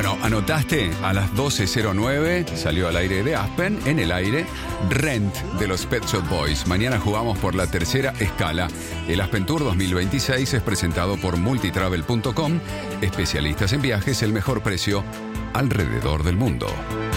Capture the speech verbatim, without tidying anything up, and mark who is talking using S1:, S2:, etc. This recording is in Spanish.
S1: Bueno, anotaste, a las doce cero nueve salió al aire de Aspen, en el aire, Rent de los Pet Shop Boys. Mañana jugamos por la tercera escala. El Aspen Tour dos mil veintiséis es presentado por multitravel punto com, especialistas en viajes, el mejor precio alrededor del mundo.